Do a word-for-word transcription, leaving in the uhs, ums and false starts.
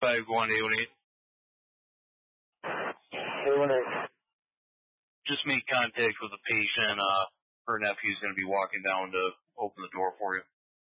five one eight one eight. eight one eight. Just make contact with the patient. Uh, her nephew's going to be walking down to open the door for you.